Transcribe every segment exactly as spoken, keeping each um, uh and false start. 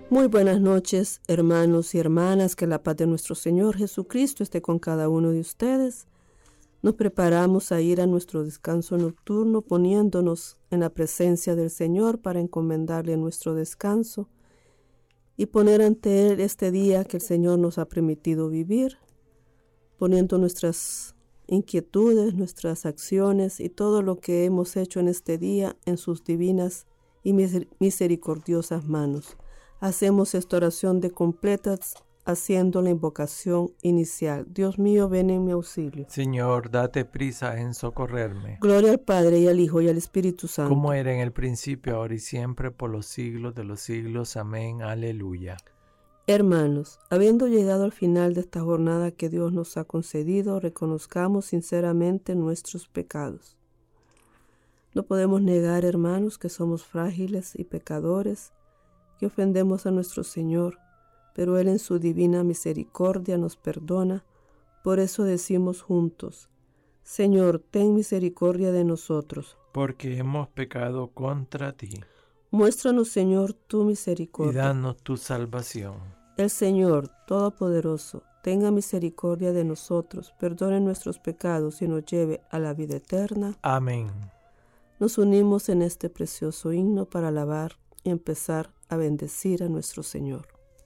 Muy buenas noches, hermanos y hermanas, que la paz de nuestro Señor Jesucristo esté con cada uno de ustedes. Nos preparamos a ir a nuestro descanso nocturno poniéndonos en la presencia del Señor para encomendarle nuestro descanso y poner ante Él este día que el Señor nos ha permitido vivir, poniendo nuestras inquietudes, nuestras acciones y todo lo que hemos hecho en este día en sus divinas y misericordiosas manos. Hacemos esta oración de completas haciendo la invocación inicial. Dios mío, ven en mi auxilio. Señor, date prisa en socorrerme. Gloria al Padre, y al Hijo, y al Espíritu Santo. Como era en el principio, ahora y siempre, por los siglos de los siglos. Amén. Aleluya. Hermanos, habiendo llegado al final de esta jornada que Dios nos ha concedido, reconozcamos sinceramente nuestros pecados. No podemos negar, hermanos, que somos frágiles y pecadores, que ofendemos a nuestro Señor, pero Él en su divina misericordia nos perdona. Por eso decimos juntos: Señor, ten misericordia de nosotros. Porque hemos pecado contra ti. Muéstranos, Señor, tu misericordia. Y danos tu salvación. El Señor Todopoderoso tenga misericordia de nosotros, perdone nuestros pecados y nos lleve a la vida eterna. Amén. Nos unimos en este precioso himno para alabar y empezar a bendecir a nuestro Señor.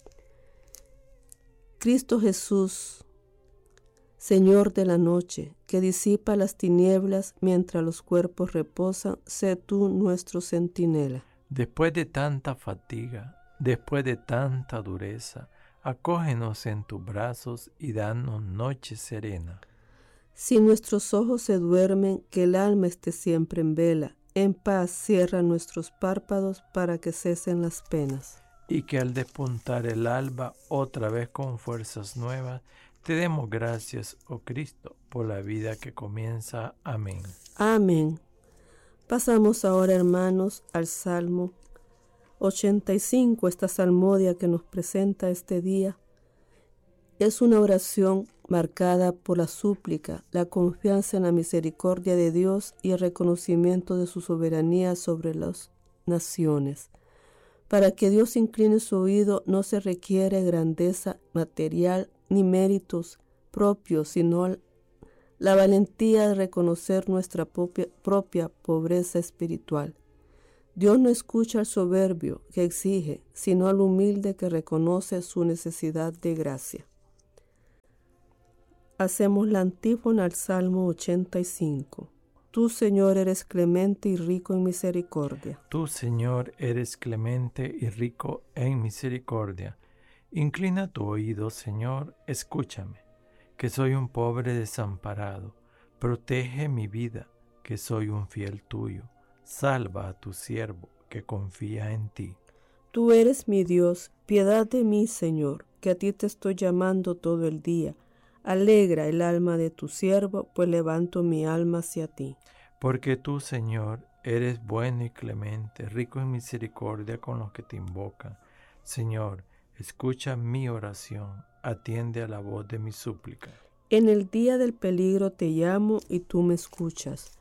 Cristo Jesús, Señor de la noche, que disipa las tinieblas mientras los cuerpos reposan, sé tú nuestro centinela. Después de tanta fatiga, después de tanta dureza, acógenos en tus brazos y danos noche serena. Si nuestros ojos se duermen, que el alma esté siempre en vela. En paz cierra nuestros párpados para que cesen las penas. Y que al despuntar el alba, otra vez con fuerzas nuevas, te demos gracias, oh Cristo, por la vida que comienza. Amén. Amén. Pasamos ahora, hermanos, al Salmo ochenta y cinco, esta salmodia que nos presenta este día. Es una oración marcada por la súplica, la confianza en la misericordia de Dios y el reconocimiento de su soberanía sobre las naciones. Para que Dios incline su oído no se requiere grandeza material ni méritos propios, sino la valentía de reconocer nuestra propia, propia pobreza espiritual. Dios no escucha al soberbio que exige, sino al humilde que reconoce su necesidad de gracia. Hacemos la antífona al Salmo ochenta y cinco. Tú, Señor, eres clemente y rico en misericordia. Tú, Señor, eres clemente y rico en misericordia. Inclina tu oído, Señor, escúchame, que soy un pobre desamparado. Protege mi vida, que soy un fiel tuyo. Salva a tu siervo, que confía en ti. Tú eres mi Dios, piedad de mí, Señor, que a ti te estoy llamando todo el día. Alegra el alma de tu siervo, pues levanto mi alma hacia ti. Porque tú, Señor, eres bueno y clemente, rico en misericordia con los que te invocan. Señor, escucha mi oración, atiende a la voz de mi súplica. En el día del peligro te llamo y tú me escuchas.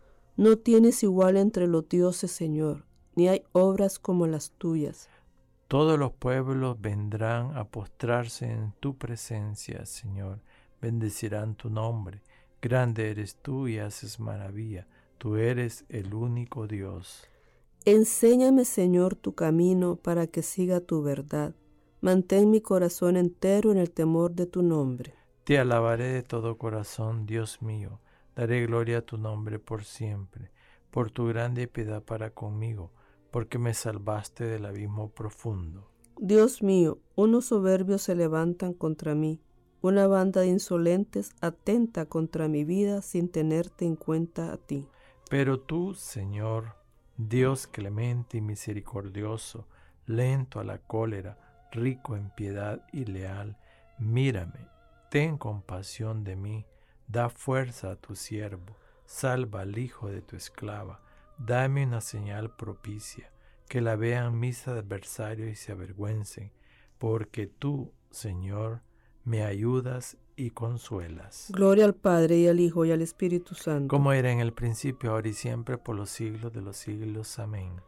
No tienes igual entre los dioses, Señor, ni hay obras como las tuyas. Todos los pueblos vendrán a postrarse en tu presencia, Señor. Bendecirán tu nombre. Grande eres tú y haces maravilla. Tú eres el único Dios. Enséñame, Señor, tu camino para que siga tu verdad. Mantén mi corazón entero en el temor de tu nombre. Te alabaré de todo corazón, Dios mío. Daré gloria a tu nombre por siempre, por tu grande piedad para conmigo, porque me salvaste del abismo profundo. Dios mío, unos soberbios se levantan contra mí, una banda de insolentes atenta contra mi vida sin tenerte en cuenta a ti. Pero tú, Señor, Dios clemente y misericordioso, lento a la cólera, rico en piedad y leal, mírame, ten compasión de mí, da fuerza a tu siervo, salva al hijo de tu esclava, dame una señal propicia, que la vean mis adversarios y se avergüencen, porque tú, Señor, me ayudas y consuelas. Gloria al Padre, y al Hijo, y al Espíritu Santo. Como era en el principio, ahora y siempre, por los siglos de los siglos. Amén.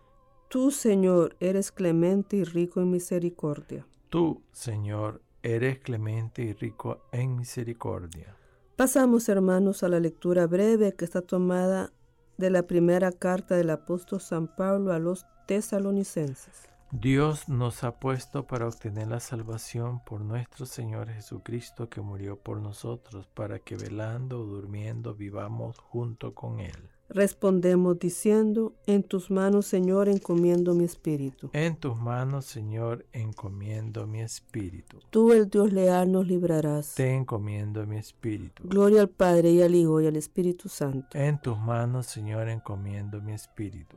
Tú, Señor, eres clemente y rico en misericordia. Tú, Señor, eres clemente y rico en misericordia. Pasamos, hermanos, a la lectura breve que está tomada de la primera carta del apóstol San Pablo a los tesalonicenses. Dios nos ha puesto para obtener la salvación por nuestro Señor Jesucristo, que murió por nosotros, para que velando o durmiendo vivamos junto con Él. Respondemos diciendo: en tus manos, Señor, encomiendo mi espíritu. En tus manos, Señor, encomiendo mi espíritu. Tú, el Dios leal, nos librarás. Te encomiendo mi espíritu. Gloria al Padre, y al Hijo, y al Espíritu Santo. En tus manos, Señor, encomiendo mi espíritu.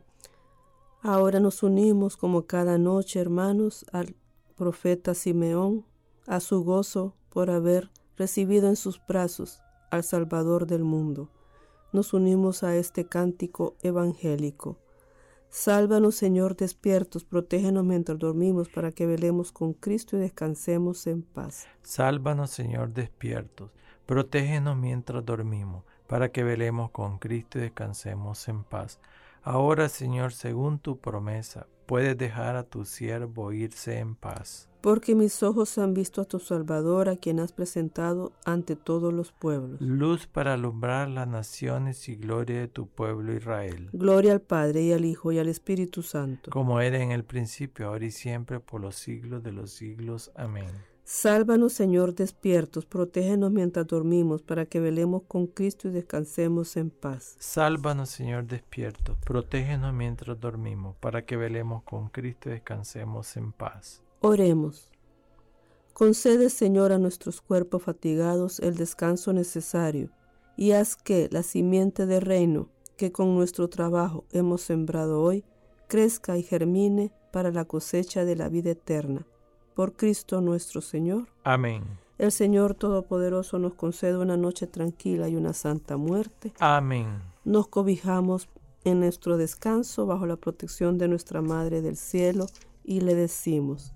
Ahora nos unimos como cada noche, hermanos, al profeta Simeón, a su gozo por haber recibido en sus brazos al Salvador del mundo. Nos unimos a este cántico evangélico. Sálvanos, Señor, despiertos, protégenos mientras dormimos, para que velemos con Cristo y descansemos en paz. Sálvanos, Señor, despiertos, protégenos mientras dormimos, para que velemos con Cristo y descansemos en paz. Ahora, Señor, según tu promesa, puedes dejar a tu siervo irse en paz. Porque mis ojos han visto a tu Salvador, a quien has presentado ante todos los pueblos. Luz para alumbrar las naciones y gloria de tu pueblo Israel. Gloria al Padre, y al Hijo, y al Espíritu Santo. Como era en el principio, ahora y siempre, por los siglos de los siglos. Amén. Sálvanos, Señor, despiertos, protégenos mientras dormimos, para que velemos con Cristo y descansemos en paz. Sálvanos, Señor, despiertos, protégenos mientras dormimos, para que velemos con Cristo y descansemos en paz. Oremos. Concede, Señor, a nuestros cuerpos fatigados el descanso necesario, y haz que la simiente de reino que con nuestro trabajo hemos sembrado hoy crezca y germine para la cosecha de la vida eterna. Por Cristo nuestro Señor. Amén. El Señor Todopoderoso nos concede una noche tranquila y una santa muerte. Amén. Nos cobijamos en nuestro descanso bajo la protección de nuestra Madre del Cielo y le decimos: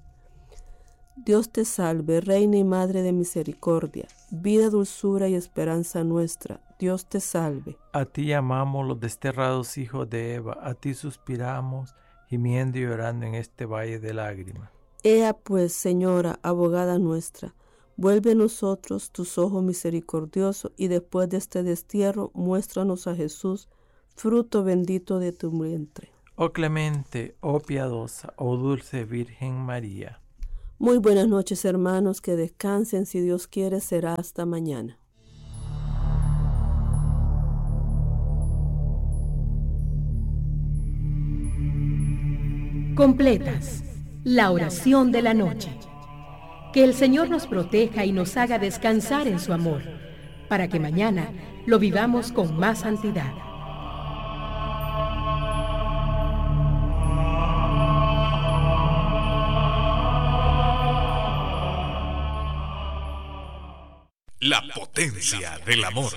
Dios te salve, Reina y Madre de misericordia, vida, dulzura y esperanza nuestra. Dios te salve. A ti llamamos los desterrados hijos de Eva, a ti suspiramos, gimiendo y llorando en este valle de lágrimas. Ea pues, Señora, abogada nuestra, vuelve a nosotros tus ojos misericordiosos, y después de este destierro, muéstranos a Jesús, fruto bendito de tu vientre. Oh clemente, oh piadosa, oh dulce Virgen María. Muy buenas noches, hermanos, que descansen, si Dios quiere será hasta mañana. Completas. La oración de la noche. Que el Señor nos proteja y nos haga descansar en su amor, para que mañana lo vivamos con más santidad. La potencia del amor.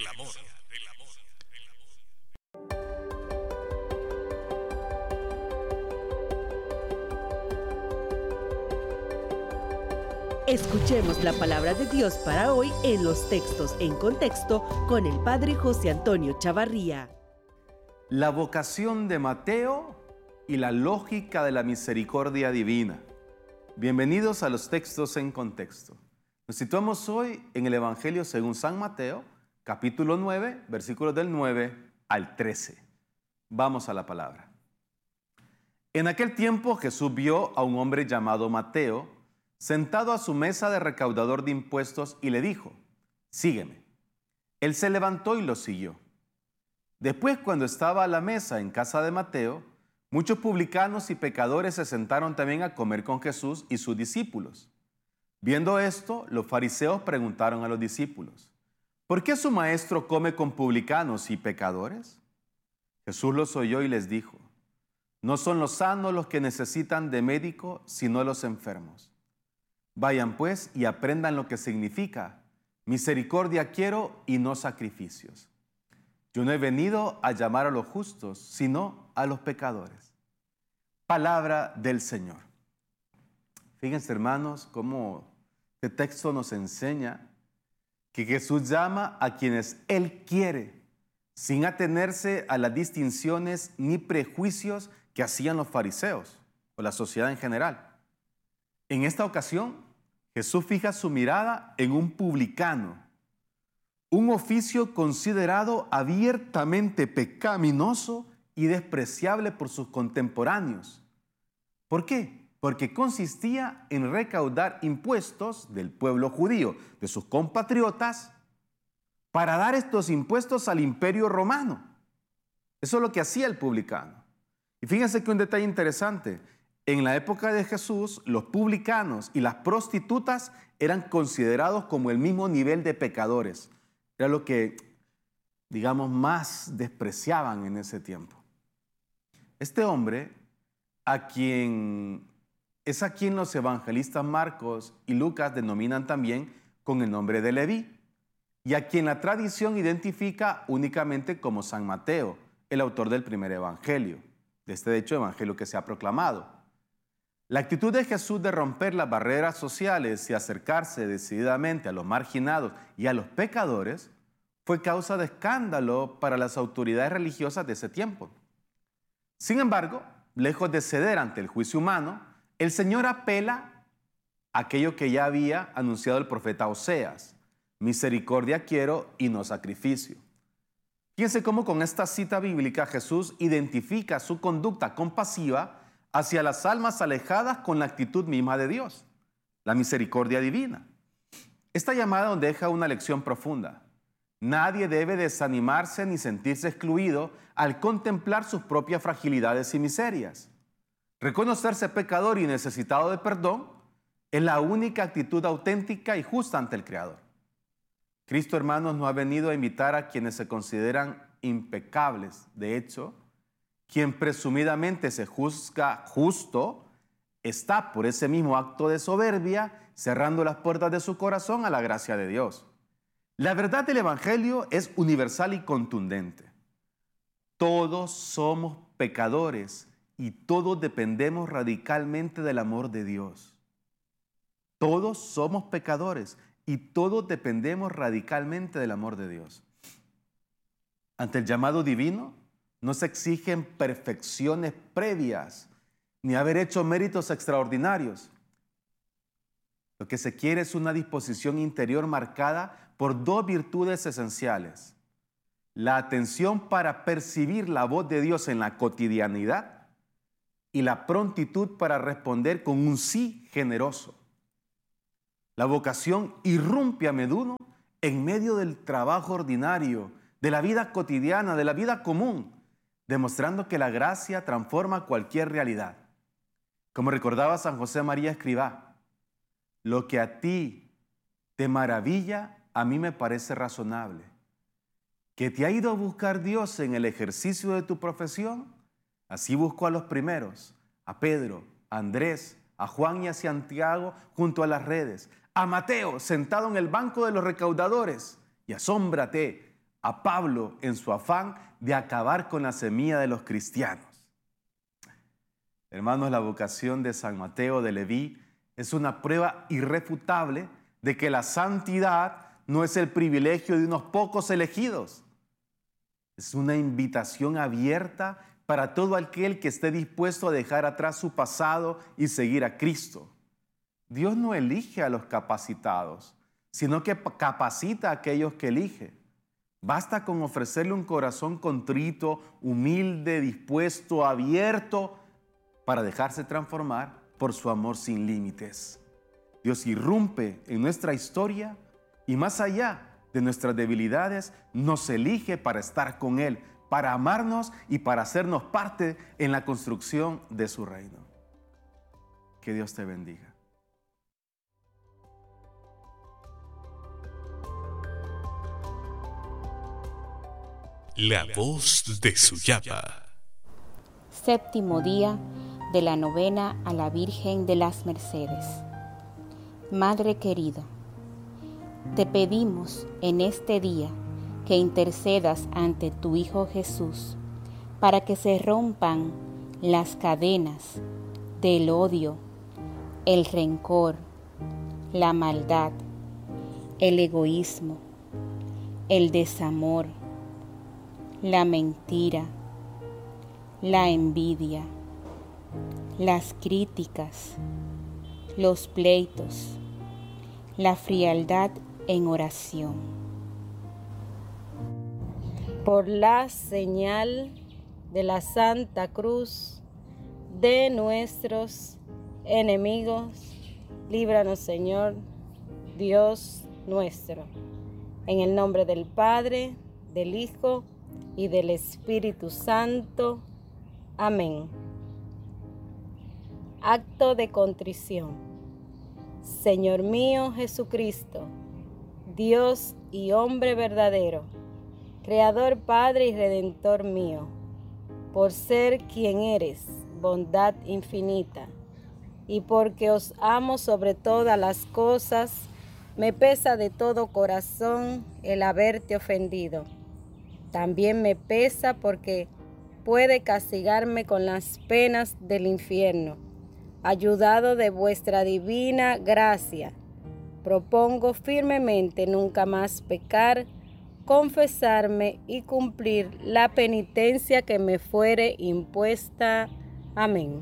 Escuchemos la palabra de Dios para hoy en los textos en contexto con el Padre José Antonio Chavarría. La vocación de Mateo y la lógica de la misericordia divina. Bienvenidos a los textos en contexto. Nos situamos hoy en el Evangelio según San Mateo, capítulo nueve, versículos del nueve al trece. Vamos a la palabra. En aquel tiempo Jesús vio a un hombre llamado Mateo sentado a su mesa de recaudador de impuestos y le dijo: sígueme. Él se levantó y lo siguió. Después, cuando estaba a la mesa en casa de Mateo, muchos publicanos y pecadores se sentaron también a comer con Jesús y sus discípulos. Viendo esto, los fariseos preguntaron a los discípulos: ¿por qué su maestro come con publicanos y pecadores? Jesús los oyó y les dijo: no son los sanos los que necesitan de médico, sino los enfermos. Vayan pues y aprendan lo que significa: misericordia quiero y no sacrificios. Yo no he venido a llamar a los justos, sino a los pecadores. Palabra del Señor. Fíjense, hermanos, cómo este texto nos enseña que Jesús llama a quienes Él quiere, sin atenerse a las distinciones ni prejuicios que hacían los fariseos o la sociedad en general. En esta ocasión, Jesús fija su mirada en un publicano, un oficio considerado abiertamente pecaminoso y despreciable por sus contemporáneos. ¿Por qué? Porque consistía en recaudar impuestos del pueblo judío, de sus compatriotas, para dar estos impuestos al imperio romano. Eso es lo que hacía el publicano. Y fíjense que un detalle interesante, en la época de Jesús, los publicanos y las prostitutas eran considerados como el mismo nivel de pecadores. Era lo que, digamos, más despreciaban en ese tiempo. Este hombre, a quien es a quien los evangelistas Marcos y Lucas denominan también con el nombre de Leví, y a quien la tradición identifica únicamente como San Mateo, el autor del primer evangelio, de este de hecho evangelio que se ha proclamado. La actitud de Jesús de romper las barreras sociales y acercarse decididamente a los marginados y a los pecadores fue causa de escándalo para las autoridades religiosas de ese tiempo. Sin embargo, lejos de ceder ante el juicio humano, el Señor apela a aquello que ya había anunciado el profeta Oseas: misericordia quiero y no sacrificio. Fíjense cómo con esta cita bíblica Jesús identifica su conducta compasiva hacia las almas alejadas con la actitud misma de Dios, la misericordia divina. Esta llamada nos deja una lección profunda. Nadie debe desanimarse ni sentirse excluido al contemplar sus propias fragilidades y miserias. Reconocerse pecador y necesitado de perdón es la única actitud auténtica y justa ante el Creador. Cristo, hermanos, nos ha venido a invitar a quienes se consideran impecables. De hecho, quien presumidamente se juzga justo está por ese mismo acto de soberbia cerrando las puertas de su corazón a la gracia de Dios. La verdad del Evangelio es universal y contundente. Todos somos pecadores y todos dependemos radicalmente del amor de Dios. Todos somos pecadores y todos dependemos radicalmente del amor de Dios. Ante el llamado divino, no se exigen perfecciones previas ni haber hecho méritos extraordinarios. Lo que se quiere es una disposición interior marcada por dos virtudes esenciales: la atención para percibir la voz de Dios en la cotidianidad y la prontitud para responder con un sí generoso. La vocación irrumpe a menudo en medio del trabajo ordinario, de la vida cotidiana, de la vida común, demostrando que la gracia transforma cualquier realidad. Como recordaba San José María Escrivá, lo que a ti te maravilla, a mí me parece razonable. Que te ha ido a buscar Dios en el ejercicio de tu profesión, así buscó a los primeros, a Pedro, a Andrés, a Juan y a Santiago junto a las redes, a Mateo sentado en el banco de los recaudadores, y asómbrate a Pablo en su afán de acabar con la semilla de los cristianos. Hermanos, la vocación de San Mateo de Leví es una prueba irrefutable de que la santidad no es el privilegio de unos pocos elegidos. Es una invitación abierta para todo aquel que esté dispuesto a dejar atrás su pasado y seguir a Cristo. Dios no elige a los capacitados, sino que capacita a aquellos que elige. Basta con ofrecerle un corazón contrito, humilde, dispuesto, abierto, para dejarse transformar por su amor sin límites. Dios irrumpe en nuestra historia y más allá de nuestras debilidades, nos elige para estar con Él, para amarnos y para hacernos parte en la construcción de su reino. Que Dios te bendiga. La voz de Suyapa. Séptimo día de la novena a la Virgen de las Mercedes. Madre querida, te pedimos en este día que intercedas ante tu Hijo Jesús para que se rompan las cadenas del odio, el rencor, la maldad, el egoísmo, el desamor, la mentira, la envidia, las críticas, los pleitos, la frialdad en oración. Por la señal de la Santa Cruz de nuestros enemigos, líbranos, Señor, Dios nuestro. En el nombre del Padre, del Hijo y del Espíritu Santo. Amén. Acto de contrición. Señor mío Jesucristo, Dios y hombre verdadero, Creador, Padre y Redentor mío, por ser quien eres, bondad infinita, y porque os amo sobre todas las cosas, me pesa de todo corazón el haberte ofendido. También me pesa porque puede castigarme con las penas del infierno. Ayudado de vuestra divina gracia, propongo firmemente nunca más pecar, confesarme y cumplir la penitencia que me fuere impuesta. Amén.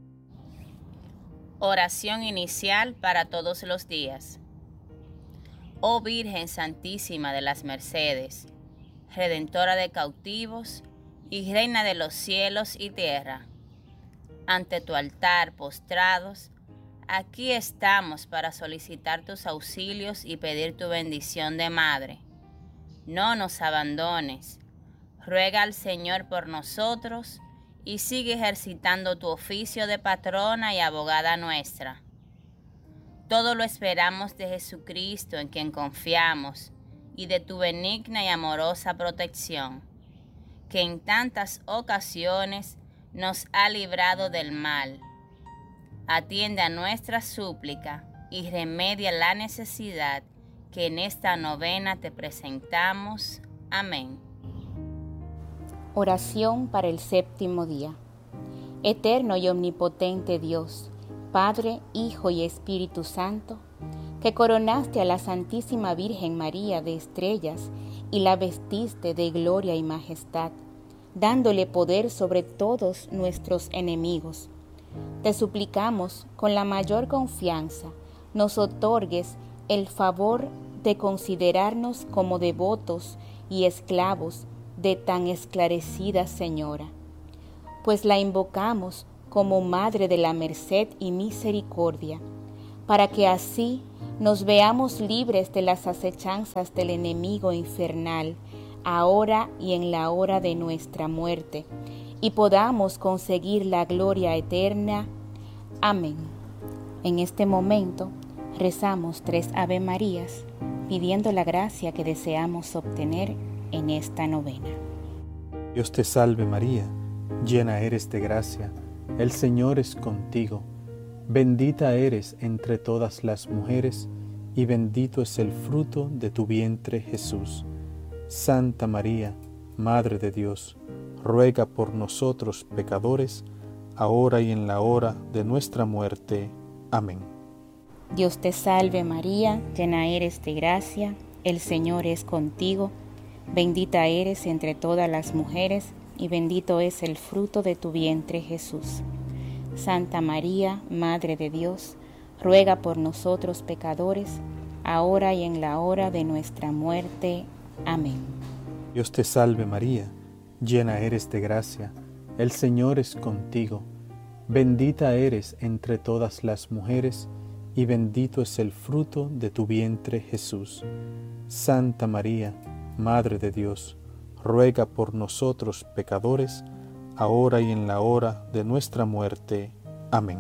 Oración inicial para todos los días. Oh Virgen Santísima de las Mercedes, Redentora de cautivos y Reina de los cielos y tierra, ante tu altar postrados, aquí estamos para solicitar tus auxilios y pedir tu bendición de Madre. No nos abandones, ruega al Señor por nosotros y sigue ejercitando tu oficio de patrona y abogada nuestra. Todo lo esperamos de Jesucristo, en quien confiamos, y de tu benigna y amorosa protección, que en tantas ocasiones nos ha librado del mal. Atiende a nuestra súplica y remedia la necesidad que en esta novena te presentamos. Amén. Oración para el séptimo día. Eterno y omnipotente Dios, Padre, Hijo y Espíritu Santo, que coronaste a la Santísima Virgen María de estrellas y la vestiste de gloria y majestad, dándole poder sobre todos nuestros enemigos. Te suplicamos, con la mayor confianza, nos otorgues el favor de considerarnos como devotos y esclavos de tan esclarecida Señora, pues la invocamos como Madre de la Merced y Misericordia, para que así nos veamos libres de las acechanzas del enemigo infernal, ahora y en la hora de nuestra muerte, y podamos conseguir la gloria eterna. Amén. En este momento rezamos tres Ave Marías, pidiendo la gracia que deseamos obtener en esta novena. Dios te salve María, llena eres de gracia, el Señor es contigo. Bendita eres entre todas las mujeres, y bendito es el fruto de tu vientre Jesús. Santa María, Madre de Dios, ruega por nosotros pecadores, ahora y en la hora de nuestra muerte. Amén. Dios te salve María, llena eres de gracia, el Señor es contigo. Bendita eres entre todas las mujeres, y bendito es el fruto de tu vientre Jesús. Santa María, Madre de Dios, ruega por nosotros pecadores, ahora y en la hora de nuestra muerte. Amén. Dios te salve María, llena eres de gracia, el Señor es contigo. Bendita eres entre todas las mujeres, y bendito es el fruto de tu vientre Jesús. Santa María, Madre de Dios, ruega por nosotros pecadores, ahora y en la hora de nuestra muerte. Amén.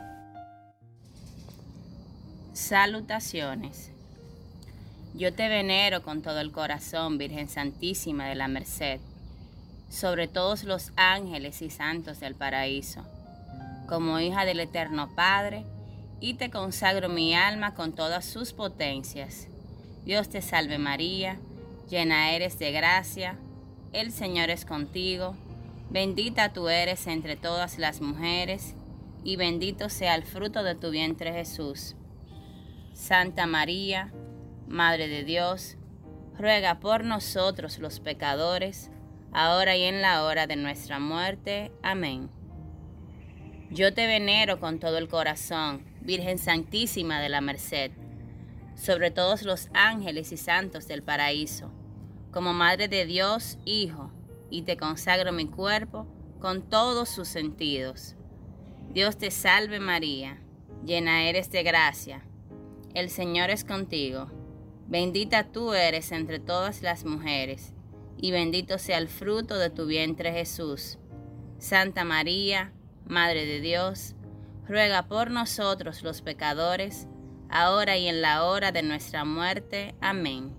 Salutaciones. Yo te venero con todo el corazón, Virgen Santísima de la Merced, sobre todos los ángeles y santos del paraíso, como hija del Eterno Padre, y te consagro mi alma con todas sus potencias. Dios te salve María, llena eres de gracia, el Señor es contigo, bendita tú eres entre todas las mujeres, y bendito sea el fruto de tu vientre Jesús. Santa María, Madre de Dios, ruega por nosotros los pecadores, ahora y en la hora de nuestra muerte. Amén. Yo te venero con todo el corazón, Virgen Santísima de la Merced, sobre todos los ángeles y santos del paraíso, como Madre de Dios, Hijo, y te consagro mi cuerpo con todos sus sentidos. Dios te salve María, llena eres de gracia, el Señor es contigo. Bendita tú eres entre todas las mujeres, y bendito sea el fruto de tu vientre Jesús. Santa María, Madre de Dios, ruega por nosotros los pecadores, ahora y en la hora de nuestra muerte. Amén.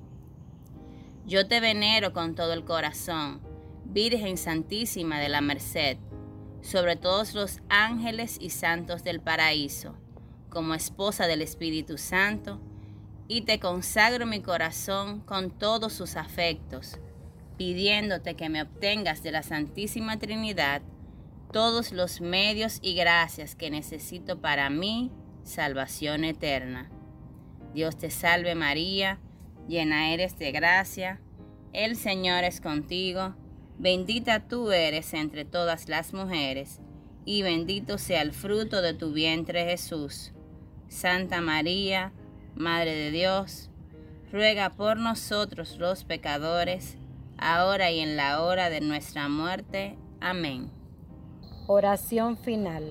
Yo te venero con todo el corazón, Virgen Santísima de la Merced, sobre todos los ángeles y santos del paraíso, como esposa del Espíritu Santo, y te consagro mi corazón con todos sus afectos, pidiéndote que me obtengas de la Santísima Trinidad todos los medios y gracias que necesito para mi salvación eterna. Dios te salve María, llena eres de gracia, el Señor es contigo, bendita tú eres entre todas las mujeres, y bendito sea el fruto de tu vientre Jesús. Santa María, Madre de Dios, ruega por nosotros los pecadores, ahora y en la hora de nuestra muerte. Amén. Oración final.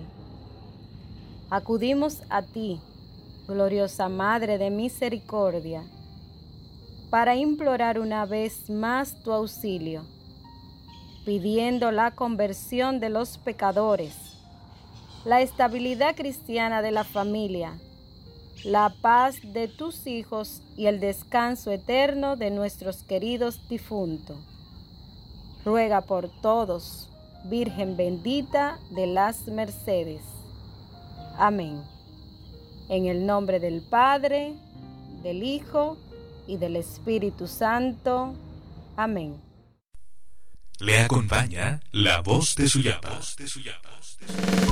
Acudimos a ti, gloriosa Madre de Misericordia, para implorar una vez más tu auxilio, pidiendo la conversión de los pecadores, la estabilidad cristiana de la familia, la paz de tus hijos y el descanso eterno de nuestros queridos difuntos. Ruega por todos, Virgen bendita de las Mercedes. Amén. En el nombre del Padre, del Hijo y del Espíritu Santo. Amén. Le acompaña la voz de Suyapa.